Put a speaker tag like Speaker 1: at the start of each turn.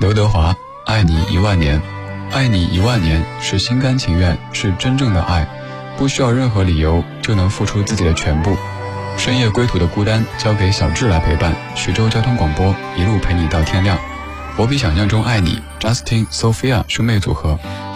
Speaker 1: 刘德华，爱你10000年，爱你10000年是心甘情愿，是真正的爱，不需要任何理由就能付出自己的全部。深夜归途的孤单交给小智来陪伴。徐州交通广播，一路陪你到天亮。我比想象中爱你 Justin Sophia 兄妹组合。